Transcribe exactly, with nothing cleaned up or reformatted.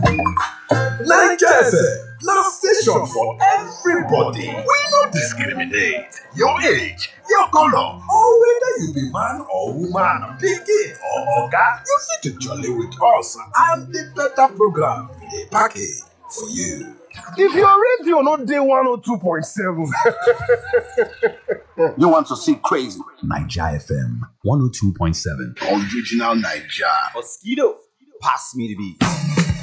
Naija F M, na station for everybody. We no discriminate. Your age, your color, or whether you be man or woman, pikin or oga, you fit to jolly with us and the better program we dey package for you. If your radio no dey one oh two point seven, you want to see crazy? Naija F M one oh two point seven. Original Naija. Mosquito, pass me the beat.